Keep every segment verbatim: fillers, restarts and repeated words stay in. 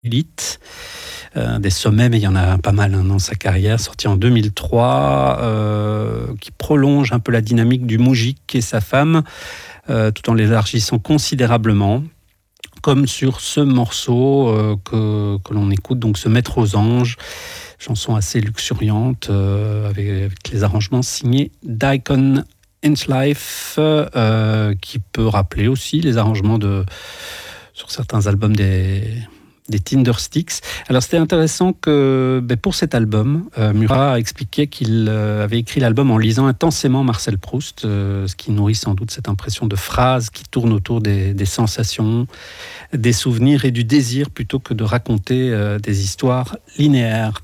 Elite, euh, des sommets, mais il y en a pas mal hein, dans sa carrière, sorti en deux mille trois, euh, qui prolonge un peu la dynamique du Moujik et sa femme, euh, tout en l'élargissant considérablement, comme sur ce morceau euh, que, que l'on écoute, donc Se mettre aux anges, chanson assez luxuriante, euh, avec, avec les arrangements signés d'Icon Inchlife, euh, qui peut rappeler aussi les arrangements de, sur certains albums des... des Tindersticks. Alors c'était intéressant que ben, pour cet album, euh, Murat a expliqué qu'il euh, avait écrit l'album en lisant intensément Marcel Proust, euh, ce qui nourrit sans doute cette impression de phrases qui tournent autour des, des sensations, des souvenirs et du désir plutôt que de raconter euh, des histoires linéaires.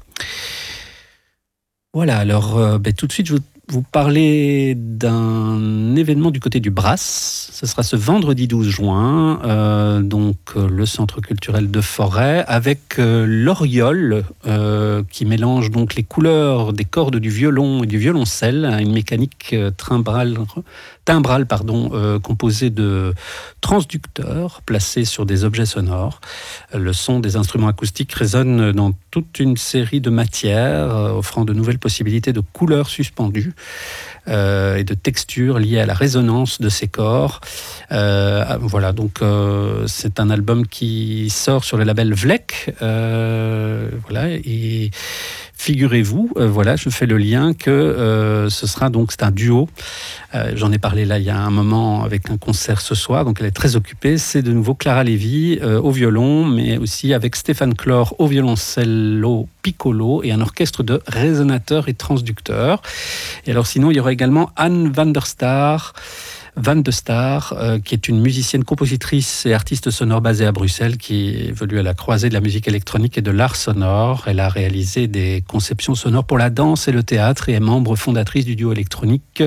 Voilà, alors euh, ben, tout de suite je vous vous parler d'un événement du côté du Brass. Ce sera ce vendredi douze juin, euh, donc euh, le Centre culturel de Forêt, avec euh, l'Oriole, euh, qui mélange donc les couleurs des cordes du violon et du violoncelle, hein, une mécanique euh, timbrale, timbrale pardon, euh, composée de transducteurs placés sur des objets sonores. Le son des instruments acoustiques résonne dans toute une série de matières, euh, offrant de nouvelles possibilités de couleurs suspendues euh, et de textures liées à la résonance de ces corps. Euh, voilà, donc euh, c'est un album qui sort sur le label Vlek. Euh, voilà, et figurez-vous, euh, voilà, je fais le lien que euh, ce sera donc, c'est un duo. Euh, j'en ai parlé là il y a un moment avec un concert ce soir, donc elle est très occupée. C'est de nouveau Clara Lévy euh, au violon, mais aussi avec Stéphane Clore au violoncello piccolo et un orchestre de résonateurs et transducteurs. Et alors sinon, il y aura également Anne van der Star, Van de Star, euh, qui est une musicienne, compositrice et artiste sonore basée à Bruxelles, qui évolue à la croisée de la musique électronique et de l'art sonore. Elle a réalisé des conceptions sonores pour la danse et le théâtre et est membre fondatrice du duo électronique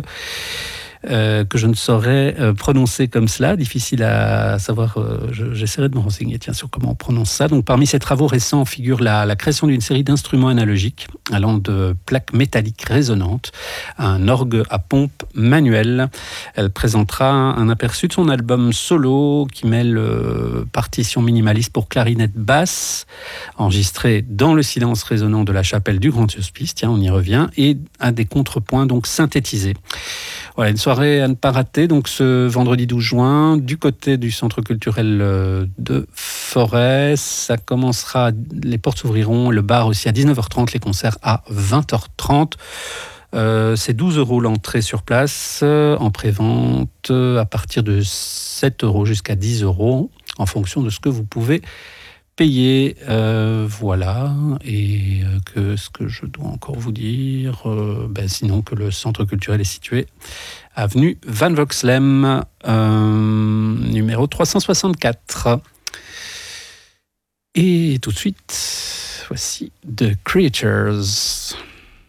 Euh, que je ne saurais euh, prononcer comme cela, difficile à savoir, euh, je, j'essaierai de me renseigner tiens, sur comment on prononce ça. Donc, parmi ses travaux récents figure la, la création d'une série d'instruments analogiques allant de plaques métalliques résonantes à un orgue à pompe manuelle. Elle présentera un aperçu de son album solo qui mêle euh, partitions minimalistes pour clarinette basse, enregistrée dans le silence résonnant de la chapelle du Grand Hospice, tiens, on y revient, et à des contrepoints donc synthétisés. Voilà, une soirée à ne pas rater, donc ce vendredi douze juin, du côté du Centre culturel de Forêt. Ça commencera, les portes s'ouvriront, le bar aussi à dix-neuf heures trente, les concerts à vingt heures trente. Euh, c'est douze euros l'entrée sur place, euh, en pré-vente à partir de sept euros jusqu'à dix euros, en fonction de ce que vous pouvez payer, euh, voilà, et euh, que ce que je dois encore vous dire, euh, ben sinon que le centre culturel est situé avenue Van Voxlem, euh, numéro trois cent soixante-quatre. Et tout de suite, voici The Creatures.